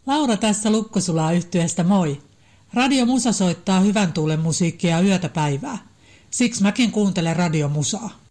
Laura tässä Lukkosulaa -yhtyeestä moi. Radio Musa soittaa hyvän tuulen musiikkia yötä päivää. Siksi mäkin kuuntelen Radio Musaa.